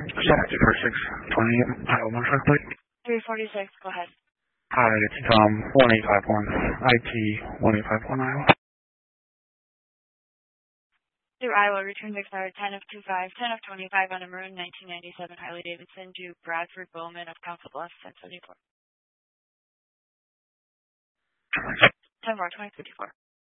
Selected for 620 Iowa Motorcycle Plate. 346, go ahead. Hi, it's 1851, IT 1851 Iowa. Through Iowa, returns expired 10 of 25, 10 of 25 on a maroon 1997 Harley Davidson to Bradford Bowman of Council Bluffs, 1074. 10 more, 2054.